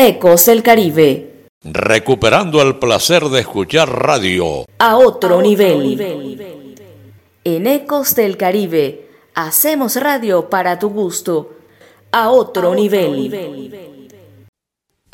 Ecos del Caribe. Recuperando el placer de escuchar radio A otro nivel. En Ecos del Caribe hacemos radio para tu gusto. A otro nivel.